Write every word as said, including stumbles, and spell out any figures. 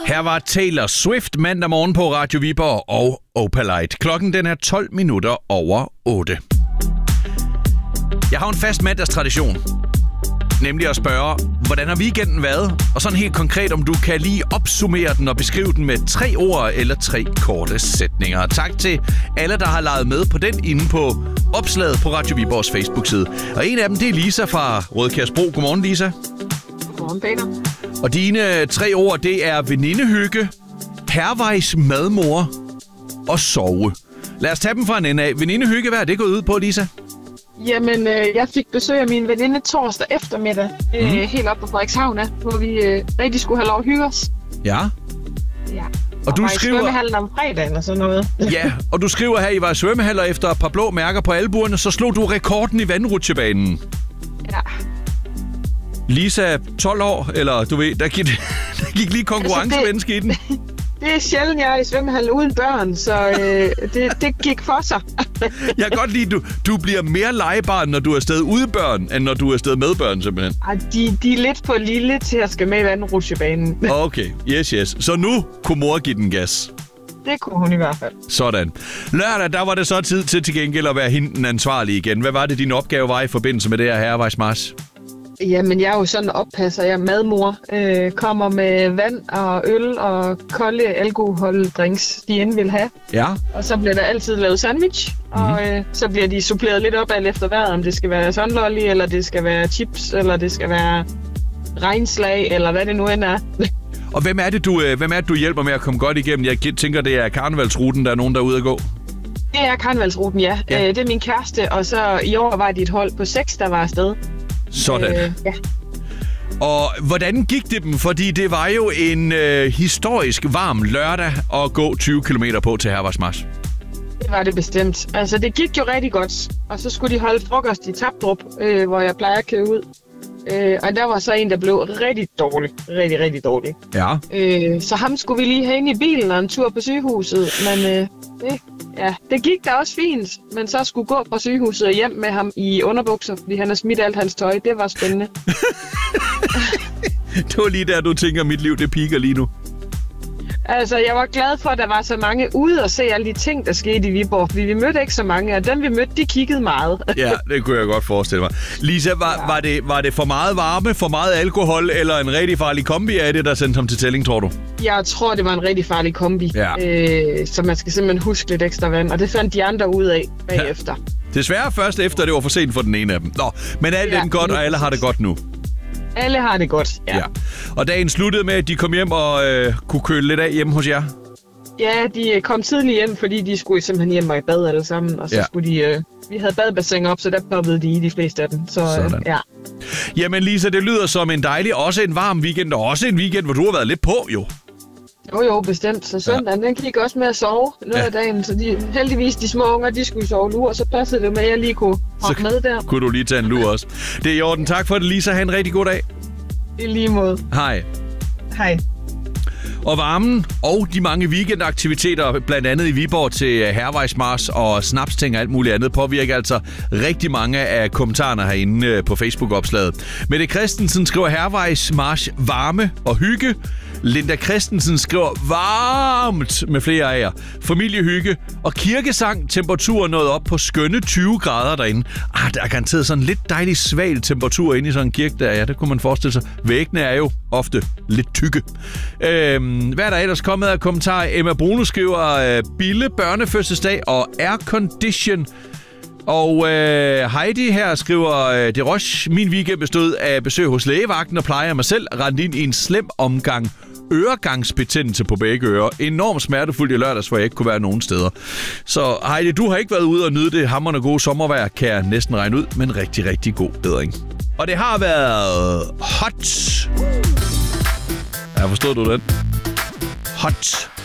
Her var Taylor Swift mandag morgen på Radio Viborg og Opalite. Klokken den er tolv minutter over otte. Jeg har en fast mandagstradition. Nemlig at spørge, hvordan har weekenden været? Og sådan helt konkret, om du kan lige opsummere den og beskrive den med tre ord eller tre korte sætninger. Tak til alle, der har leget med på den inde på opslaget på Radio Viborgs Facebook-side. Og en af dem, det er Lisa fra Rødkærsbro. Godmorgen, Lisa. Godmorgen, Peter. Og dine tre ord, det er venindehygge, hervejs madmor og sove. Lad os tage dem fra en ende af. Venindehygge, hvad er det gået ud på, Lisa? Jamen, øh, jeg fik besøg af min veninde torsdag eftermiddag, øh, mm. helt op på Frederikshavn, hvor vi øh, rigtig skulle have lov at hygge os. Ja. Ja. Og, og du var skriver... i svømmehallen om fredagen og sådan noget. Ja, og du skriver her, I var i svømmehaller efter et par blå mærker på albuerne, så slog du rekorden i vandrutsjebanen. Ja. Lisa, tolv år, eller du ved, der gik, der gik lige konkurrencemenneske altså, i den. Det er sjældent, jeg er i svømmehallen uden børn, så øh, det, det gik for sig. Jeg kan godt lide, at du, du bliver mere legebarn, når du er afsted uden børn, end når du er afsted med børn, simpelthen. Ej, de, de er lidt for lille til at skal med i vandrutsjebanen. Okay, yes, yes. Så nu kunne mor give den gas. Det kunne hun i hvert fald. Sådan. Lørdag, der var det så tid til til gengæld at være hende den ansvarlige igen. Hvad var det, din opgave var i forbindelse med det her herrevejsmarch? Jamen, jeg er jo sådan oppasser. Jeg er madmor. Øh, kommer med vand og øl og kolde alkoholdrinks, de end vil have. Ja. Og så bliver der altid lavet sandwich. Mm-hmm. Og øh, så bliver de suppleret lidt op alt efter vejret, om det skal være sunlolly, eller det skal være chips, eller det skal være regnslag, eller hvad det nu end er. Og hvem er det, du, øh, hvem er det, du hjælper med at komme godt igennem? Jeg tænker, det er karnevalsruten, der er nogen, der er ude at gå. Det er karnevalsruten, ja. ja. Øh, det er min kæreste, og så i år var de et hold på seks, der var afsted. Sådan. Øh, ja. Og hvordan gik det dem? Fordi det var jo en øh, historisk varm lørdag at gå tyve kilometer på til herrevejsmarch. Det var det bestemt. Altså, det gik jo rigtig godt. Og så skulle de holde frokost i Tapdrup, øh, hvor jeg plejer at køre ud. Øh, og der var så en, der blev rigtig dårlig. Rigtig, rigtig dårlig. Ja. Øh, så ham skulle vi lige have ind i bilen og en tur på sygehuset. Men øh, det, ja, det gik da også fint. Men så skulle gå fra sygehuset og hjem med ham i underbukser, fordi han har smidt alt hans tøj. Det var spændende. Det var lige der, du tænker, mit liv det piker lige nu. Altså, jeg var glad for, at der var så mange ude og se alle de ting, der skete i Viborg, fordi vi mødte ikke så mange, og dem vi mødte, de kiggede meget. Ja, det kunne jeg godt forestille mig. Lisa, var, ja. var, det, var det for meget varme, for meget alkohol, eller en rigtig farlig kombi af det, der sendte ham til tælling, tror du? Jeg tror, det var en rigtig farlig kombi, ja. øh, så man skal simpelthen huske lidt ekstra vand, og det fandt de andre ud af bagefter. Ja. Desværre først efter, det var for sent for den ene af dem. Nå, men alt ja, er godt, og alle har det godt nu. Alle har det godt, ja. ja. Og dagen sluttede med, at de kom hjem og øh, kunne køle lidt af hjemme hos jer? Ja, de kom tidligt hjem, fordi de skulle simpelthen hjem og i bad alle sammen. Og så ja. skulle de... Øh, vi havde badebassin op, så der poppede de i de fleste af dem. Så øh, ja. Jamen Lisa, det lyder som en dejlig, også en varm weekend, og også en weekend, hvor du har været lidt på, jo. Jo, jo, bestemt. Så søndagen, ja. den gik også med at sove noget ja. af dagen. Så de, heldigvis, de små unger, de skulle sove lur, og så passede det med, at jeg lige kunne hoppe med der. Kunne du lige tage en lur også. Det er i orden. Tak for det, Lisa. Ha' en rigtig god dag. I lige måde. Hej. Hej. Og varmen og de mange weekendaktiviteter, blandt andet i Viborg til herrevejsmarch og snapsting og alt muligt andet, påvirker altså rigtig mange af kommentarerne herinde på Facebook-opslaget. Mette Christensen skriver herrevejsmarch varme og hygge. Linda Christensen skriver varmt med flere af jer. Familiehygge og kirkesang. Temperaturen nåede op på skønne tyve grader derinde. Ah, der er garanteret sådan lidt dejlig svag temperatur inde i sådan en kirke der. Ja, det kunne man forestille sig. Væggene er jo ofte lidt tykke. Øhm, hvad er der ellers kommet af kommentarer? Emma Bruno skriver øh, Bille børnefødselsdag og aircondition. Og øh, Heidi her skriver, øh, det Roche, min weekend bestod af besøg hos lægevagten og plejer mig selv, rendte ind i en slem omgang øregangsbetændelse på begge ører. Enormt smertefuldt i lørdags, hvor jeg ikke kunne være nogen steder. Så Heidi, du har ikke været ude og nyde det hamrende gode sommervejr, kan jeg næsten regne ud, men rigtig, rigtig god bedring. Og det har været hot. Ja, forstod du den? Hot.